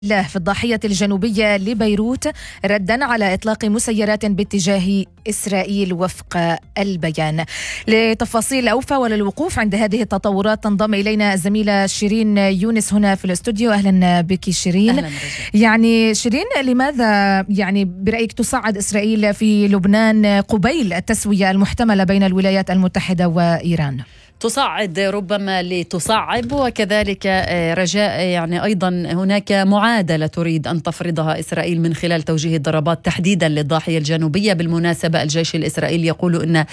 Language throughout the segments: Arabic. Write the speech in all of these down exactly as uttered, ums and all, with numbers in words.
له في الضاحية الجنوبية لبيروت ردا على إطلاق مسيرات باتجاه إسرائيل وفق البيان. لتفاصيل أوفى وللوقوف عند هذه التطورات تنضم إلينا الزميلة شيرين يونس هنا في الاستوديو. أهلا بك شيرين. أهلا يعني شيرين، لماذا يعني برأيك تصعد إسرائيل في لبنان قبيل التسوية المحتملة بين الولايات المتحدة وإيران؟ تصعد ربما لتصعب، وكذلك رجاء يعني أيضا هناك معادلة تريد أن تفرضها إسرائيل من خلال توجيه الضربات تحديدا للضاحية الجنوبية. بالمناسبة الجيش الإسرائيلي يقول أن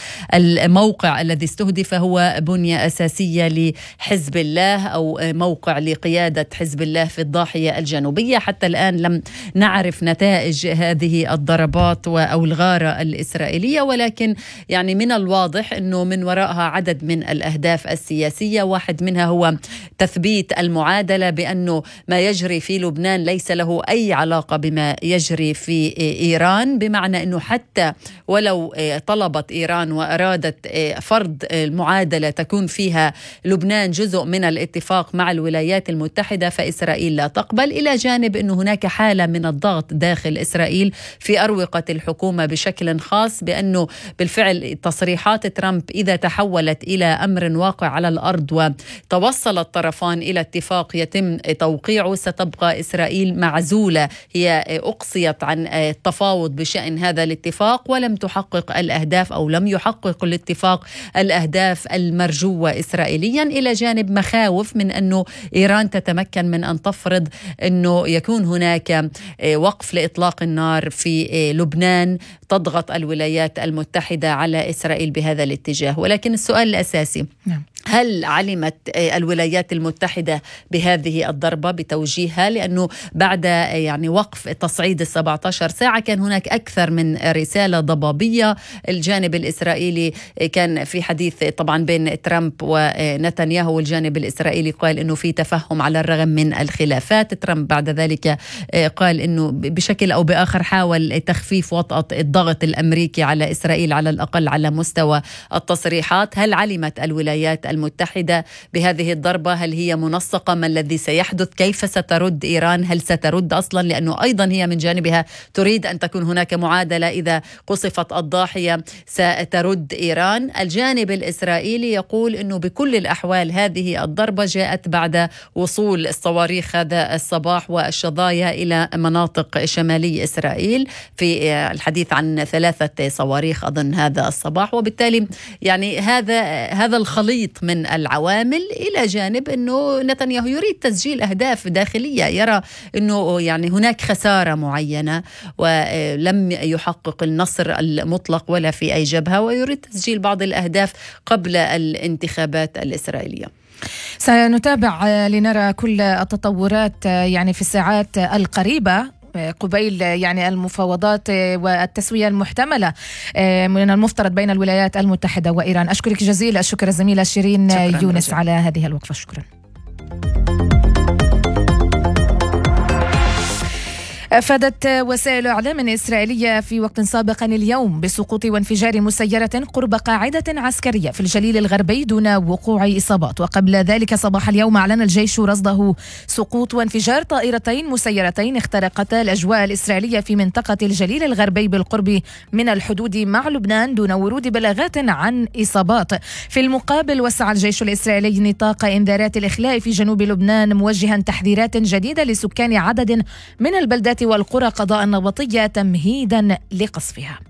الموقع الذي استهدف هو بنية أساسية لحزب الله أو موقع لقيادة حزب الله في الضاحية الجنوبية. حتى الآن لم نعرف نتائج هذه الضربات أو الغارة الإسرائيلية، ولكن يعني من الواضح أنه من وراءها عدد من الأهداف الأهداف السياسية. واحد منها هو تثبيت المعادلة بأنه ما يجري في لبنان ليس له أي علاقة بما يجري في إيران، بمعنى أنه حتى ولو طلبت إيران وأرادت فرض المعادلة تكون فيها لبنان جزء من الاتفاق مع الولايات المتحدة، فإسرائيل لا تقبل، إلى جانب أنه هناك حالة من الضغط داخل إسرائيل في أروقة الحكومة بشكل خاص، بأنه بالفعل تصريحات ترامب إذا تحولت إلى أمر واقع على الأرض وتوصل الطرفان إلى اتفاق يتم توقيعه ستبقى إسرائيل معزولة. هي أقصيت عن التفاوض بشأن هذا الاتفاق ولم تحقق الأهداف أو لم يحقق الاتفاق الأهداف المرجوة إسرائيليا، إلى جانب مخاوف من أنه إيران تتمكن من أن تفرض أنه يكون هناك وقف لإطلاق النار في لبنان تضغط الولايات المتحدة على إسرائيل بهذا الاتجاه. ولكن السؤال الأساسي، نعم. هل علمت الولايات المتحدة بهذه الضربة بتوجيهها؟ لأنه بعد يعني وقف تصعيد السبعة عشر ساعة كان هناك أكثر من رسالة ضبابية. الجانب الإسرائيلي كان في حديث طبعا بين ترامب ونتنياهو، والجانب الإسرائيلي قال أنه في تفهم على الرغم من الخلافات. ترامب بعد ذلك قال أنه بشكل أو بآخر حاول تخفيف وطأة الضغط الأمريكي على إسرائيل على الأقل على مستوى التصريحات. هل علمت الولايات المتحدة بهذه الضربة؟ هل هي منسقة؟ ما الذي سيحدث؟ كيف سترد إيران؟ هل سترد أصلا؟ لأنه أيضا هي من جانبها تريد أن تكون هناك معادلة، إذا قصفت الضاحية سترد إيران. الجانب الإسرائيلي يقول أنه بكل الأحوال هذه الضربة جاءت بعد وصول الصواريخ هذا الصباح والشظايا إلى مناطق شمالي إسرائيل، في الحديث عن ثلاثة صواريخ أظن هذا الصباح. وبالتالي يعني هذا هذا الخليط من العوامل، إلى جانب أنه نتنياهو يريد تسجيل أهداف داخلية، يرى أنه يعني هناك خسارة معينة ولم يحقق النصر المطلق ولا في أي جبهة، ويريد تسجيل بعض الأهداف قبل الانتخابات الإسرائيلية. سنتابع لنرى كل التطورات يعني في الساعات القريبة قبيل يعني المفاوضات والتسوية المحتملة من المفترض بين الولايات المتحدة وإيران. أشكرك جزيل الشكر الزميلة شيرين يونس رجل. على هذه الوقفة. شكرا. أفادت وسائل إعلام إسرائيلية في وقت سابق اليوم بسقوط وانفجار مسيرة قرب قاعدة عسكرية في الجليل الغربي دون وقوع إصابات. وقبل ذلك صباح اليوم أعلن الجيش رصده سقوط وانفجار طائرتين مسيرتين اخترقتا الأجواء الإسرائيلية في منطقة الجليل الغربي بالقرب من الحدود مع لبنان دون ورود بلاغات عن إصابات. في المقابل وسع الجيش الإسرائيلي نطاق إنذارات الإخلاء في جنوب لبنان، موجها تحذيرات جديدة لسكان عدد من البلدات والقرى قضاء النبطية تمهيدا لقصفها.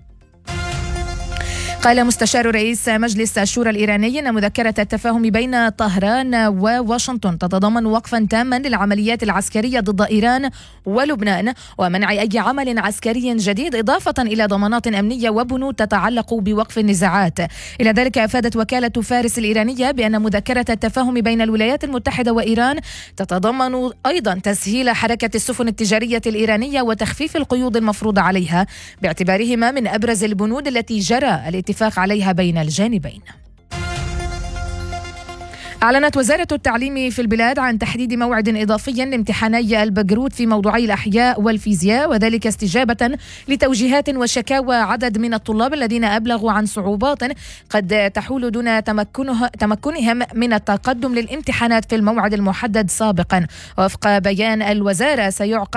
قال مستشار رئيس مجلس الشورى الإيراني أن مذكرة التفاهم بين طهران وواشنطن تتضمن وقفا تاما للعمليات العسكرية ضد إيران ولبنان ومنع أي عمل عسكري جديد، إضافة إلى ضمانات أمنية وبنود تتعلق بوقف النزاعات. إلى ذلك أفادت وكالة فارس الإيرانية بأن مذكرة التفاهم بين الولايات المتحدة وإيران تتضمن أيضا تسهيل حركة السفن التجارية الإيرانية وتخفيف القيود المفروضة عليها، باعتبارهما من أبرز البنود التي جرى الاتفاق عليها بين الجانبين. أعلنت وزارة التعليم في البلاد عن تحديد موعد إضافي لامتحاني البكالوريوس في موضوعي الأحياء والفيزياء، وذلك استجابة لتوجيهات وشكاوى عدد من الطلاب الذين أبلغوا عن صعوبات قد تحول دون تمكنه تمكنهم من التقدم للامتحانات في الموعد المحدد سابقا. وفق بيان الوزارة سيعقد